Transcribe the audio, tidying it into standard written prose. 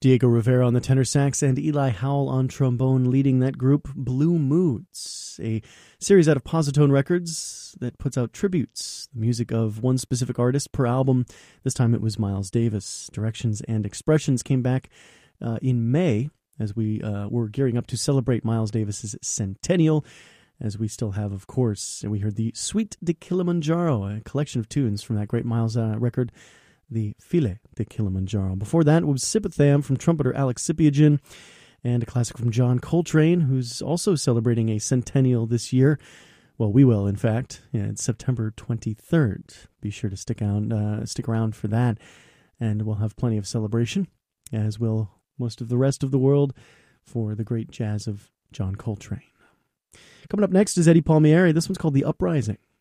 Diego Rivera on the tenor sax and Eli Howell on trombone, leading that group, Blue Moods, a series out of Positone Records that puts out tributes, the music of one specific artist per album. This time it was Miles Davis. Directions and Expressions came back in May as we were gearing up to celebrate Miles Davis's centennial, as we still have, of course. And we heard the Suite de Kilimanjaro, a collection of tunes from that great Miles record, the File de Kilimanjaro. Before that was Sipitham from trumpeter Alex Sipiagin, and a classic from John Coltrane, who's also celebrating a centennial this year. Well, we will, in fact. Yeah, it's September 23rd. Be sure to stick around for that, and we'll have plenty of celebration, as will most of the rest of the world, for the great jazz of John Coltrane. Coming up next is Eddie Palmieri. This one's called The Uprising.